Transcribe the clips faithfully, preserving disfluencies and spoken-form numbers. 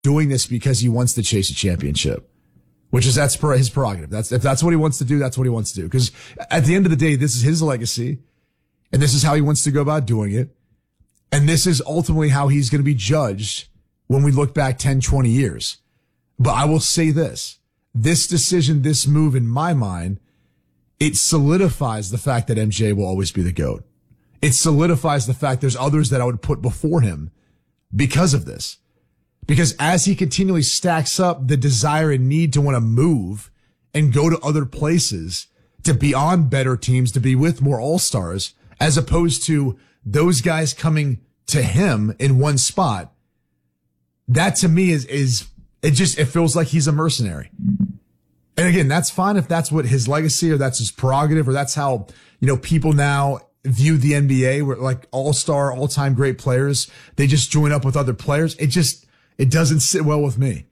doing this because he wants to chase a championship, which is that's his prerogative. That's if that's what he wants to do, that's what he wants to do. Because at the end of the day, this is his legacy, and this is how he wants to go about doing it, and this is ultimately how he's going to be judged when we look back ten, twenty years. But I will say this: this decision, this move, in my mind, it solidifies the fact that M J will always be the GOAT. It solidifies the fact there's others that I would put before him because of this. Because as he continually stacks up the desire and need to want to move and go to other places, to be on better teams, to be with more all-stars, as opposed to those guys coming to him in one spot, that to me is, is, it just, it feels like he's a mercenary. And again, that's fine if that's what his legacy or that's his prerogative or that's how, you know, people now view the N B A, where like all-star, all-time great players, they just join up with other players. It just, it doesn't sit well with me.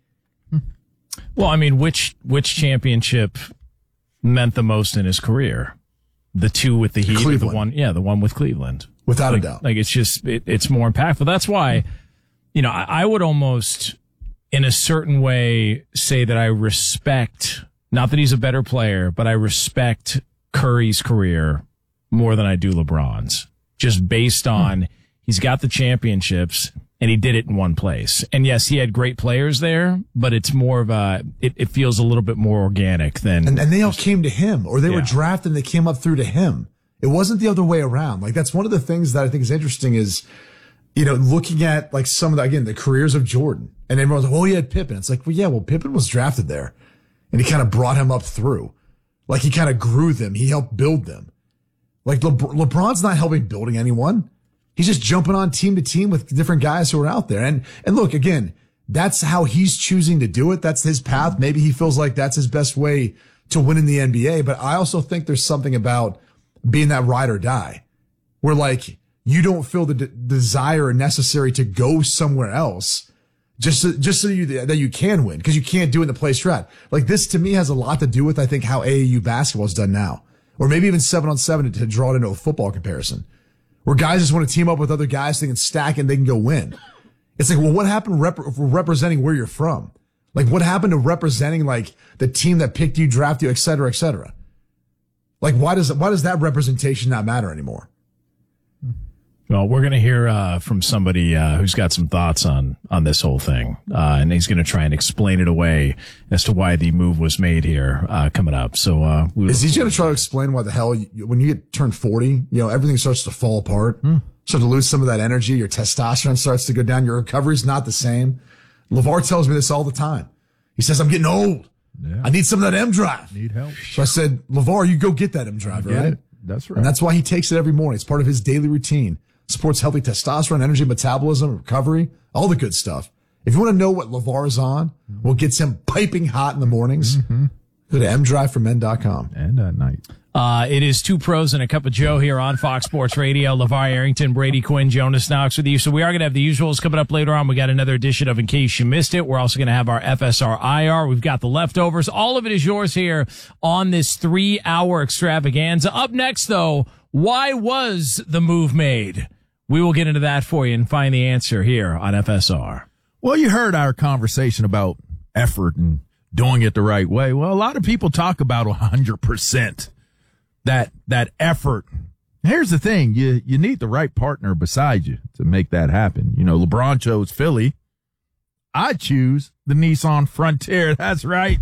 Well, I mean, which which championship meant the most in his career? The two with the Heat, or the one, yeah, the one with Cleveland, without like, a doubt. Like it's just it, it's more impactful. That's why, you know, I, I would almost, in a certain way, say that I respect, not that he's a better player, but I respect Curry's career more than I do LeBron's, just based on he's got the championships. And he did it in one place. And yes, he had great players there, but it's more of a, it, it feels a little bit more organic than. And, and they all came to him, or they yeah. were drafted and they came up through to him. It wasn't the other way around. Like, that's one of the things that I think is interesting is, you know, looking at like some of the, again, the careers of Jordan. And everyone's like, oh, he had Pippen. It's like, well, yeah, well, Pippen was drafted there and he kind of brought him up through. Like, he kind of grew them. He helped build them. Like, Le- LeBron's not helping building anyone. He's just jumping on team to team with different guys who are out there. And, and look, again, that's how he's choosing to do it. That's his path. Maybe he feels like that's his best way to win in the N B A. But I also think there's something about being that ride or die where like you don't feel the de- desire necessary to go somewhere else just so, just so you, that you can win, because you can't do it in the place you're at. Like, this to me has a lot to do with, I think, how A A U basketball is done now, or maybe even seven on seven to, to draw it into a football comparison, where guys just want to team up with other guys so they can stack and they can go win. It's like, well, what happened rep- representing where you're from? Like, what happened to representing like the team that picked you, drafted you, et cetera, et cetera? Like, why does why does that representation not matter anymore? Well, we're going to hear uh, from somebody uh, who's got some thoughts on on this whole thing, uh, and he's going to try and explain it away as to why the move was made here uh, coming up. So, uh, we is he going to try to explain why the hell you, when you get turned forty, you know, everything starts to fall apart, hmm. start to lose some of that energy, your testosterone starts to go down, your recovery's not the same. LeVar tells me this all the time. He says, "I'm getting old. Yeah. I need some of that M Drive. Need help." So I said, "LeVar, you go get that M Drive, right?" It. That's right. And that's why he takes it every morning. It's part of his daily routine. Supports healthy testosterone, energy, metabolism, recovery, all the good stuff. If you want to know what LeVar is on, what gets him piping hot in the mornings, mm-hmm. go to m drive for men dot com. And at night. Uh, it is Two Pros and a Cup of Joe here on Fox Sports Radio. LeVar Arrington, Brady Quinn, Jonas Knox with you. So we are going to have the usuals coming up later on. We got another edition of In Case You Missed It. We're also going to have our F S R I R. We've got the leftovers. All of it is yours here on this three-hour extravaganza. Up next, though, why was the move made? We will get into that for you and find the answer here on F S R. Well, you heard our conversation about effort and doing it the right way. Well, a lot of people talk about one hundred percent. That, that effort. Here's the thing. You, you need the right partner beside you to make that happen. You know, LeBron chose Philly. I choose the Nissan Frontier. That's right.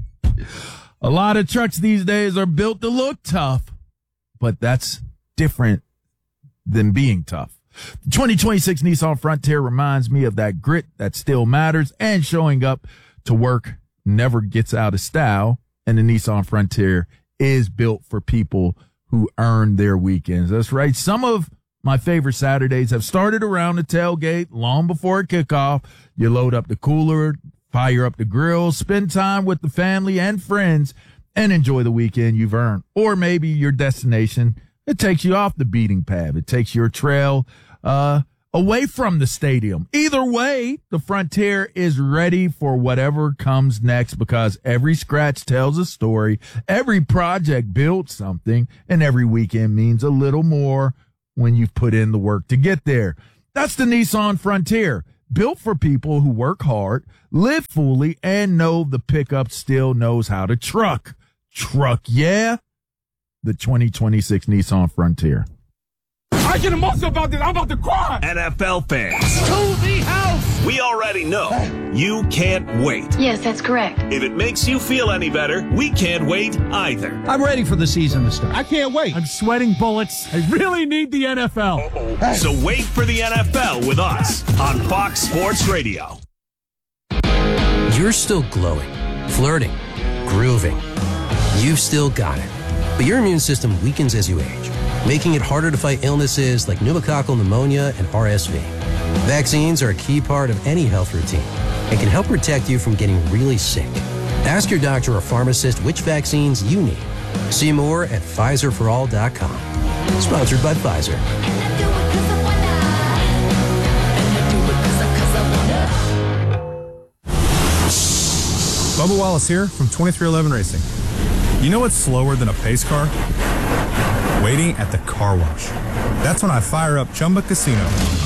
A lot of trucks these days are built to look tough, but that's different than being tough. The twenty twenty-six Nissan Frontier reminds me of that grit that still matters, and showing up to work never gets out of style. And the Nissan Frontier is built for people who earn their weekends. That's right. Some of my favorite Saturdays have started around the tailgate long before kickoff. You load up the cooler, fire up the grill, spend time with the family and friends, and enjoy the weekend you've earned. Or maybe your destination, it takes you off the beating path. It takes your trail uh away from the stadium. Either way, the Frontier is ready for whatever comes next, because every scratch tells a story, every project builds something, and every weekend means a little more when you've put in the work to get there. That's the Nissan Frontier, built for people who work hard, live fully, and know the pickup still knows how to truck. Truck, yeah. The twenty twenty-six Nissan Frontier. I get emotional about this. I'm about to cry. N F L fans. To the house. We already know you can't wait. Yes, that's correct. If it makes you feel any better, we can't wait either. I'm ready for the season to start. I can't wait. I'm sweating bullets. I really need the N F L. Uh-oh. So wait for the N F L with us on Fox Sports Radio. You're still glowing, flirting, grooving. You've still got it. But your immune system weakens as you age, making it harder to fight illnesses like pneumococcal pneumonia and R S V. Vaccines are a key part of any health routine and can help protect you from getting really sick. Ask your doctor or pharmacist which vaccines you need. See more at Pfizer for all dot com. Sponsored by Pfizer. Bubba Wallace here from twenty-three eleven Racing. You know what's slower than a pace car? Waiting at the car wash. That's when I fire up Chumba Casino.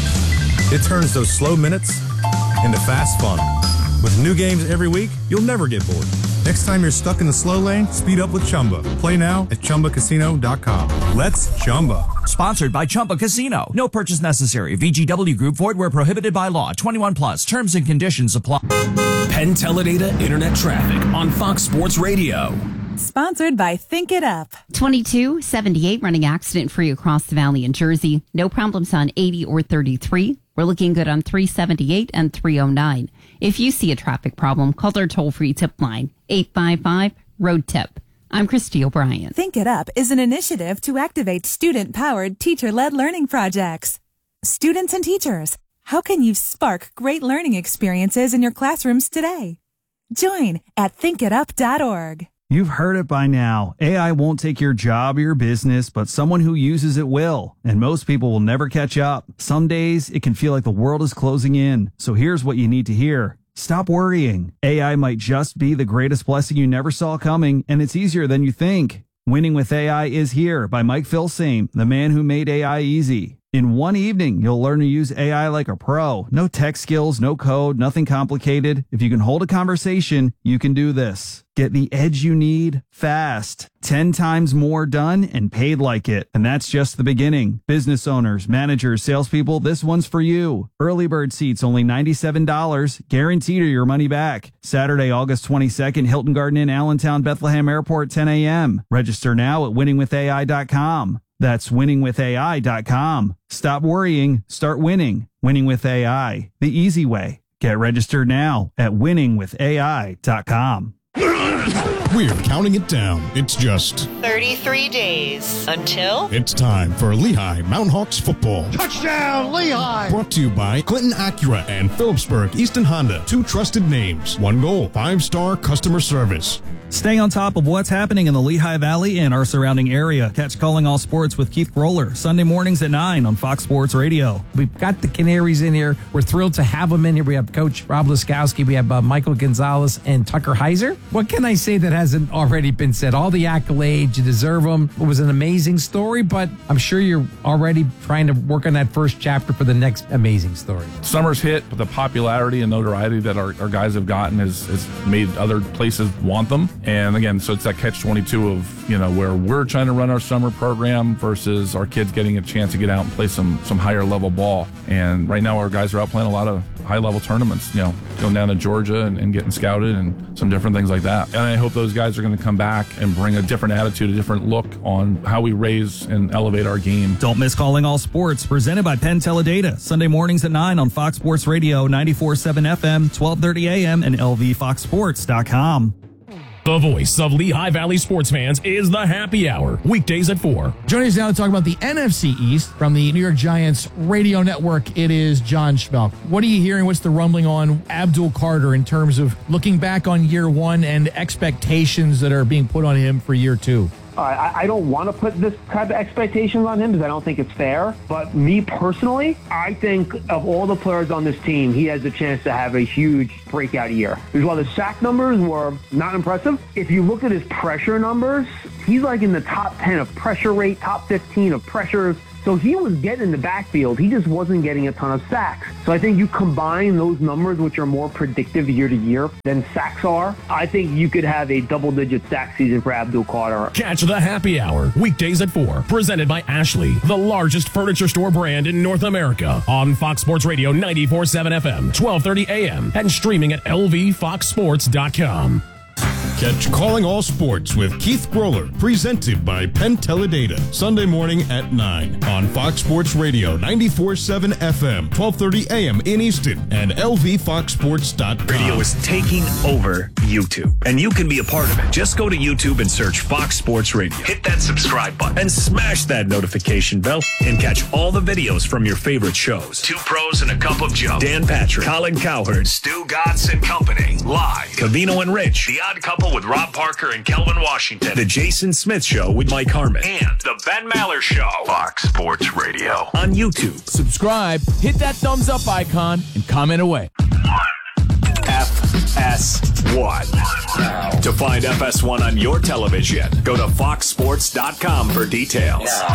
It turns those slow minutes into fast fun. With new games every week, you'll never get bored. Next time you're stuck in the slow lane, speed up with Chumba. Play now at Chumba Casino dot com. Let's Chumba. Sponsored by Chumba Casino. No purchase necessary. V G W Group. Void where prohibited by law. twenty-one plus. Terms and conditions apply. Penn Teledata Internet Traffic on Fox Sports Radio. Sponsored by Think It Up. twenty-two seventy-eight running accident-free across the valley in Jersey. No problems on eighty or thirty-three. We're looking good on three seventy-eight and three oh nine. If you see a traffic problem, call our toll-free tip line, eight five five, road tip. I'm Christy O'Brien. Think It Up is an initiative to activate student-powered, teacher-led learning projects. Students and teachers, how can you spark great learning experiences in your classrooms today? Join at think it up dot org. You've heard it by now. A I won't take your job or your business, but someone who uses it will. And most people will never catch up. Some days it can feel like the world is closing in. So here's what you need to hear. Stop worrying. A I might just be the greatest blessing you never saw coming, and it's easier than you think. Winning with A I is Here by Mike Filsame, the man who made A I easy. In one evening, you'll learn to use A I like a pro. No tech skills, no code, nothing complicated. If you can hold a conversation, you can do this. Get the edge you need fast. Ten times more done and paid like it. And that's just the beginning. Business owners, managers, salespeople, this one's for you. Early bird seats only ninety-seven dollars. Guaranteed or your money back. Saturday, August twenty-second, Hilton Garden Inn, Allentown, Bethlehem Airport, ten a.m. Register now at winning with A I dot com. That's winning with A I dot com. Stop worrying. Start winning. Winning with A I. The easy way. Get registered now at winning with A I dot com. We're counting it down. It's just thirty-three days until it's time for Lehigh Mountain Hawks football. Touchdown, Lehigh! Brought to you by Clinton Acura and Phillipsburg Easton Honda. Two trusted names. One goal. Five-star customer service. Stay on top of what's happening in the Lehigh Valley and our surrounding area. Catch Calling All Sports with Keith Groller, Sunday mornings at nine on Fox Sports Radio. We've got the Canaries in here. We're thrilled to have them in here. We have Coach Rob Laskowski. We have uh, Michael Gonzalez and Tucker Heiser. What can I say that hasn't already been said? All the accolades. You deserve them. It was an amazing story, but I'm sure you're already trying to work on that first chapter for the next amazing story. Summer's hit, but the popularity and notoriety that our, our guys have gotten has, has made other places want them. And again, so it's that catch twenty-two of, you know, where we're trying to run our summer program versus our kids getting a chance to get out and play some some higher level ball. And right now our guys are out playing a lot of high level tournaments, you know, going down to Georgia and, and getting scouted and some different things like that. And I hope those guys are going to come back and bring a different attitude, a different look on how we raise and elevate our game. Don't miss Calling All Sports, presented by Penn Teledata, Sunday mornings at nine on Fox Sports Radio, ninety-four point seven F M, twelve thirty A M, and L V fox sports dot com. The voice of Lehigh Valley sports fans is the Happy Hour, weekdays at four. Joining us now to talk about the N F C East from the New York Giants radio network, it is John Schmelk. What are you hearing? What's the rumbling on Abdul Carter in terms of looking back on year one and expectations that are being put on him for year two? Uh, I, I don't want to put this kind of expectations on him because I don't think it's fair. But me personally, I think of all the players on this team, he has a chance to have a huge breakout year. Because while the sack numbers were not impressive, if you look at his pressure numbers, he's like in the top ten of pressure rate, top fifteen of pressures. So he was getting in the backfield. He just wasn't getting a ton of sacks. So I think you combine those numbers, which are more predictive year to year than sacks are, I think you could have a double-digit sack season for Abdul Carter. Catch the happy hour weekdays at four, presented by Ashley, the largest furniture store brand in North America, on Fox Sports Radio ninety-four point seven F M, twelve thirty A M, and streaming at L V fox sports dot com. Catch Calling All Sports with Keith Groller, presented by Penn Teledata, Sunday morning at nine on Fox Sports Radio ninety-four point seven F M, twelve thirty A M in Easton, and L V fox sports dot com. Radio is taking over YouTube, and you can be a part of it. Just go to YouTube and search Fox Sports Radio. Hit that subscribe button and smash that notification bell and catch all the videos from your favorite shows. Two Pros and a Cup of Joe, Dan Patrick, Colin Cowherd, Stu Gotts and Company, live. Cavino and Rich, The Odd Couple with Rob Parker and Kelvin Washington, The Jason Smith Show with Mike Harmon, and The Ben Maller Show. Fox Sports Radio on YouTube. Subscribe, hit that thumbs up icon, and comment away. F S one. To find F S one on your television, go to fox sports dot com for details.